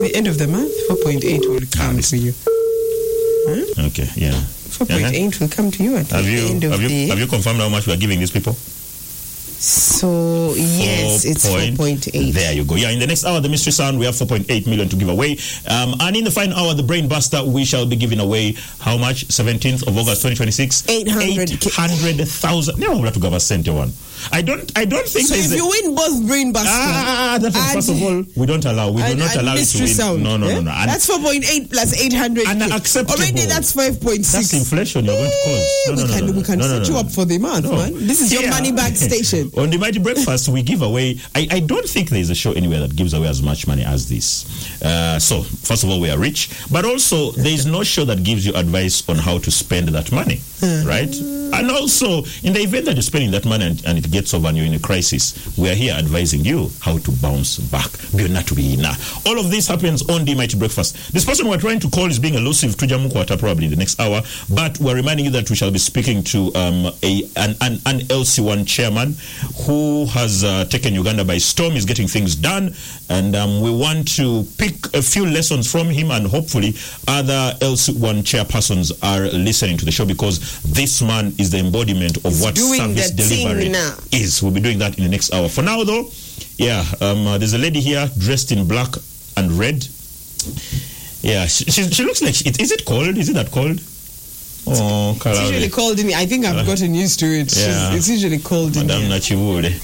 the end of the month, 4.8 will come to you. Huh? Okay, yeah. 4.8 will come to you at the end of the... Have you confirmed how much we are giving these people? So, yes, it's 4.8. There you go. Yeah, in the next hour, the Mystery Sound, we have 4.8 million to give away. And in the final hour, the Brain Buster, we shall be giving away how much? 17th of August, 2026? 800,000. Never will have to give a cent one. I don't think so. If you win both Brain Buster, first of all, we don't allow. We do not allow you to win. Sound, no. That's 4.8 plus 800. Unacceptable. Already, that's 5.6. That's inflation. You're going to cause. We can set you up for the month, man. This is your money back station. On the Mighty Breakfast, we give away. I don't think there is a show anywhere that gives away as much money as this. So, first of all, we are rich, but also there is no show that gives you advice on how to spend that money, right? And also, in the event that you're spending that money and it gets over and you're in a crisis, we are here advising you how to bounce back. All of this happens on the Mighty Breakfast. This person we're trying to call is being elusive to Jamukwata probably in the next hour, but we're reminding you that we shall be speaking to an LC1 chairman who has taken Uganda by storm. He's getting things done, and we want to pick a few lessons from him, and hopefully other LC1 chairpersons are listening to the show, because this man is the embodiment of what service delivery is. We'll be doing that in the next hour. For now, though, there's a lady here dressed in black and red. Yeah, she looks like... Is it cold? Is it that cold? Oh, it's usually cold in... I think I've gotten used to it. Yeah. It's usually cold in Madame here. Nachiwude.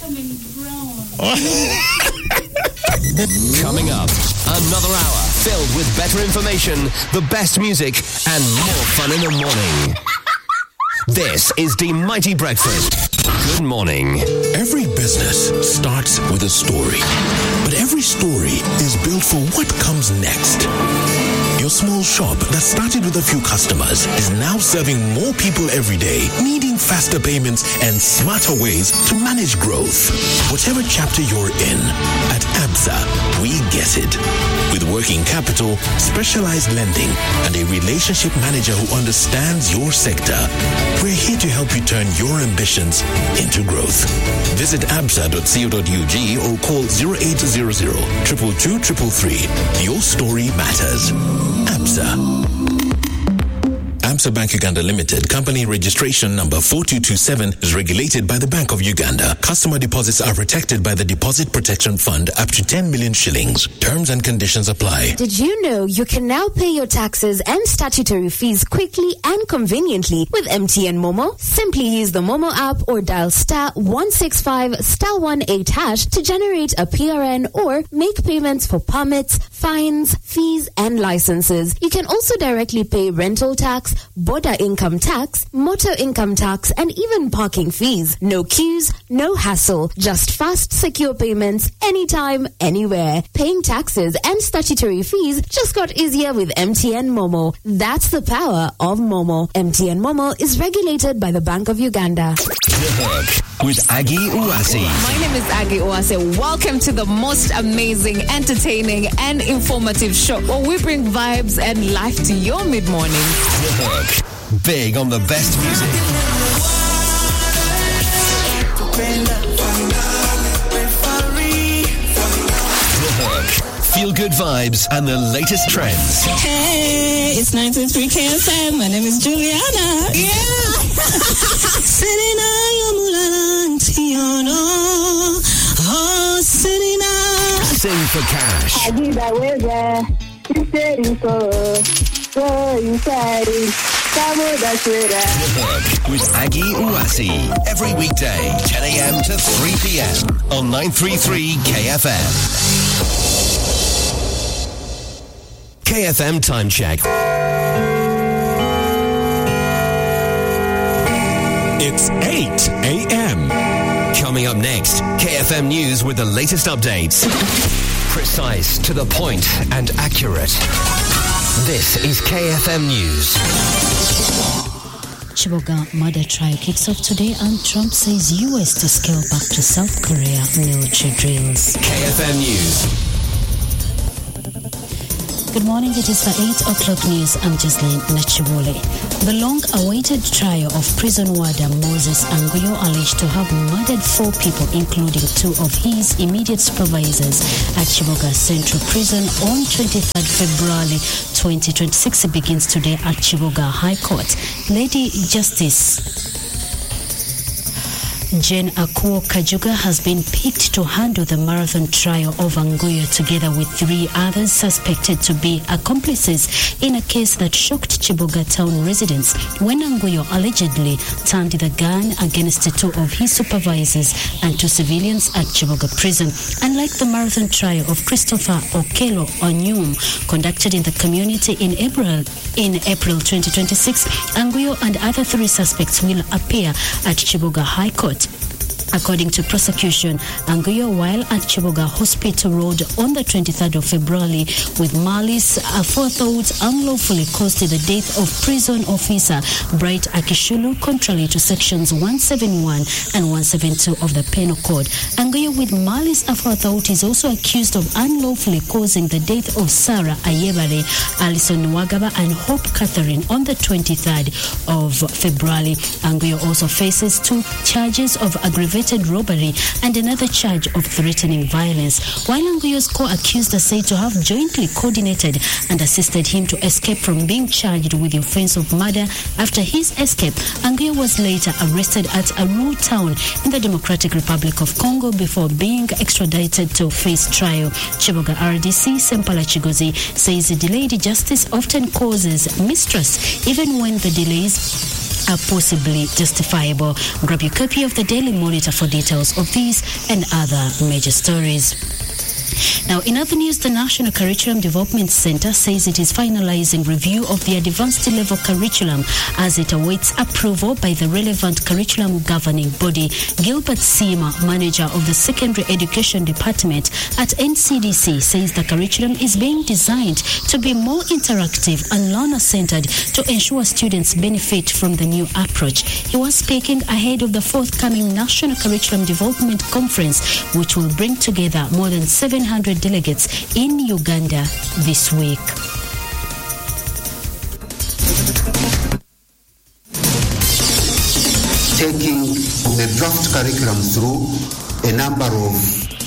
Coming up, another hour filled with better information, the best music, and more fun in the morning. This is the Mighty Breakfast. Good morning. Every business starts with a story, but every story is built for what comes next. Your small shop that started with a few customers is now serving more people every day, needing faster payments and smarter ways to manage growth. Whatever chapter you're in, at ABSA, we get it. With working capital, specialized lending, and a relationship manager who understands your sector, we're here to help you turn your ambitions into growth. Visit absa.co.ug or call 0800 222 333. Your story matters. ABSA. ABSA Bank Uganda Limited, company registration number 4227, is regulated by the Bank of Uganda. Customer deposits are protected by the Deposit Protection Fund up to 10 million shillings. Terms and conditions apply. Did you know you can now pay your taxes and statutory fees quickly and conveniently with MTN Momo? Simply use the Momo app or dial *165 *18# to generate a PRN or make payments for permits, fines, fees, and licenses. You can also directly pay rental tax, border income tax, motor income tax, and even parking fees. No queues, no hassle, just fast, secure payments anytime, anywhere. Paying taxes and statutory fees just got easier with MTN Momo. That's the power of Momo. MTN Momo is regulated by the Bank of Uganda. With Aggie Uwasi. My name is Aggie Uwasi. Welcome to the most amazing, entertaining, and informative show where we bring vibes and life to your mid-morning. Big on the best music. Feel good vibes and the latest trends. Hey, it's 93 KFM. My name is Juliana. Yeah. Sing for cash. With Aggie Uwasi. Every weekday, 10 a.m. to 3 p.m. on 933 KFM. KFM Time Check. It's 8 a.m. Coming up next, KFM News with the latest updates. Precise, to the point, and accurate. This is KFM News. Chiboga murder trial kicks off today, and Trump says U.S. to scale back to South Korea military drills. KFM News. Good morning. It is the 8 o'clock news. I'm Jocelyn Nachibule. The long-awaited trial of prison warder Moses Anguyo, alleged to have murdered 4 people, including 2 of his immediate supervisors at Chiboga Central Prison on 23rd February 2026, begins today at Chiboga High Court. Lady Justice Jane Akuo Kajuga has been picked to handle the marathon trial of Anguyo together with 3 others suspected to be accomplices in a case that shocked Chiboga town residents when Anguyo allegedly turned the gun against 2 of his supervisors and 2 civilians at Chiboga prison. Unlike the marathon trial of Christopher Okelo Onyum conducted in the community in April 2026, Anguyo and other 3 suspects will appear at Chiboga High Court. According to prosecution, Anguyo, while at Chiboga Hospital Road on the 23rd of February, with malice aforethought, unlawfully caused the death of prison officer Bright Akishulu, contrary to sections 171 and 172 of the Penal Code. Anguyo, with malice aforethought, is also accused of unlawfully causing the death of Sarah Ayebare, Alison Wagaba, and Hope Catherine on the 23rd of February. Anguyo also faces 2 charges of aggravated robbery and another charge of threatening violence. While Anguyo's co-accused are said to have jointly coordinated and assisted him to escape from being charged with the offense of murder, after his escape, Anguyo was later arrested at Aru town in the Democratic Republic of Congo before being extradited to face trial. Chiboga RDC Sempala Chigozi says delayed justice often causes mistrust, even when the delays are possibly justifiable. Grab your copy of the Daily Monitor for details of these and other major stories. Now, in other news, the National Curriculum Development Center says it is finalizing review of the advanced level curriculum as it awaits approval by the relevant curriculum governing body. Gilbert Sima, manager of the Secondary Education Department at NCDC, says the curriculum is being designed to be more interactive and learner-centered to ensure students benefit from the new approach. He was speaking ahead of the forthcoming National Curriculum Development Conference, which will bring together more than 700 delegates in Uganda this week. Taking the draft curriculum through a number of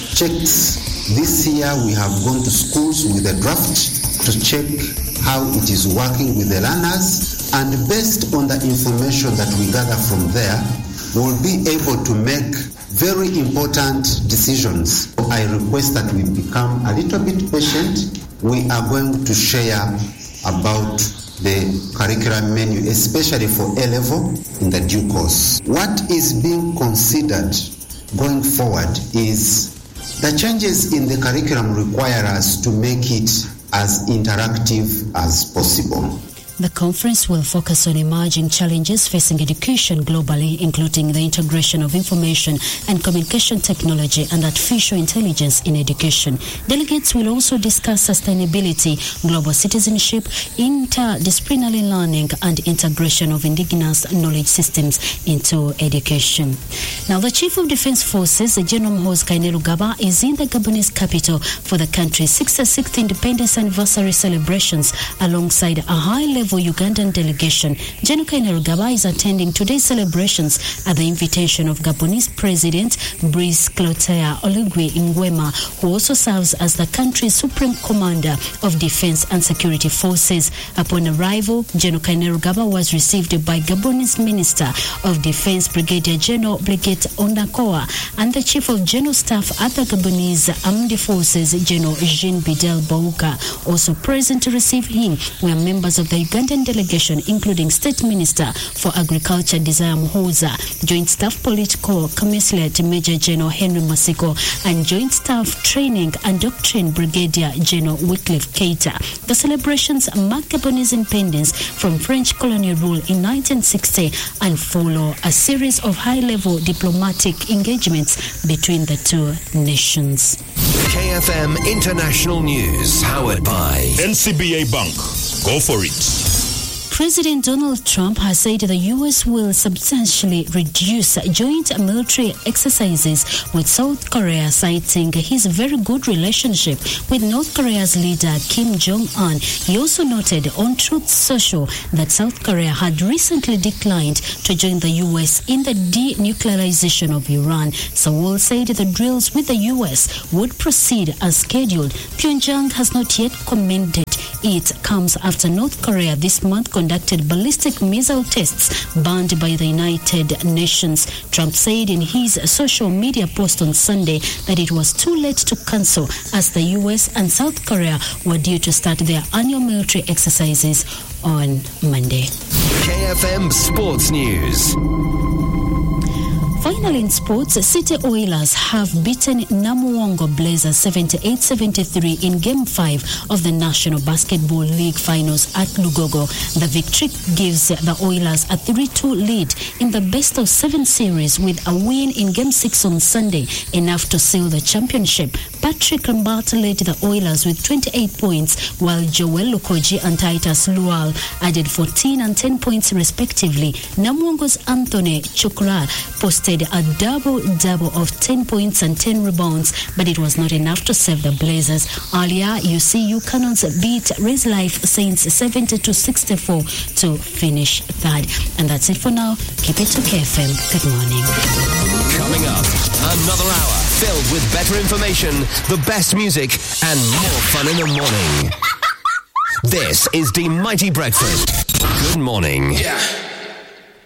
checks. This year we have gone to schools with a draft to check how it is working with the learners, and based on the information that we gather from there, we'll be able to make very important decisions. I request that we become a little bit patient. We are going to share about the curriculum menu, especially for A-level, in the due course. What is being considered going forward is the changes in the curriculum require us to make it as interactive as possible. The conference will focus on emerging challenges facing education globally, including the integration of information and communication technology and artificial intelligence in education. Delegates will also discuss sustainability, global citizenship, interdisciplinary learning, and integration of indigenous knowledge systems into education. Now, the Chief of Defense Forces, General Muhoozi Kainerugaba, is in the Gabonese capital for the country's 66th independence anniversary celebrations alongside a high-level Ugandan delegation. General Kainerugaba is attending today's celebrations at the invitation of Gabonese President Brice Clotaire Oligui Nguema, who also serves as the country's Supreme Commander of Defense and Security Forces. Upon arrival, General Kainerugaba was received by Gabonese Minister of Defense Brigadier General Brigitte Ondakoa and the Chief of General Staff at the Gabonese Armed Forces, General Jean Bidel Bouka. Also present to receive him were members of the Ugandan delegation, including State Minister for Agriculture Desire Muhoza, Joint Staff Political Commissariat Major General Henry Masiko, and Joint Staff Training and Doctrine Brigadier General Wycliffe Keita. The celebrations mark Gabonese independence from French colonial rule in 1960 and follow a series of high-level diplomatic engagements between the two nations. KFM International News, powered by NCBA Bank. Go for it. President Donald Trump has said the U.S. will substantially reduce joint military exercises with South Korea, citing his very good relationship with North Korea's leader Kim Jong-un. He also noted on Truth Social that South Korea had recently declined to join the U.S. in the denuclearization of Iran. Seoul said the drills with the U.S. would proceed as scheduled. Pyongyang has not yet commended. It comes after North Korea this month conducted ballistic missile tests banned by the United Nations. Trump said in his social media post on Sunday that it was too late to cancel, as the U.S. and South Korea were due to start their annual military exercises on Monday. KFM Sports News. Finally in sports, City Oilers have beaten Namuwongo Blazers 78-73 in Game 5 of the National Basketball League Finals at Lugogo. The victory gives the Oilers a 3-2 lead in the best-of-7 series, with a win in Game 6 on Sunday, enough to seal the championship. Patrick Mbata led the Oilers with 28 points, while Joel Lukoji and Titus Lual added 14 and 10 points respectively. Namuwongo's Anthony Chukra posted a double-double of 10 points and 10 rebounds, but it was not enough to save the Blazers. Earlier, UCU Cannons beat Raise Life Saints 70-64 to finish third. And that's it for now. Keep it to KFM. Good morning. Coming up, another hour filled with better information, the best music, and more fun in the morning. This is the Mighty Breakfast. Good morning. Yeah.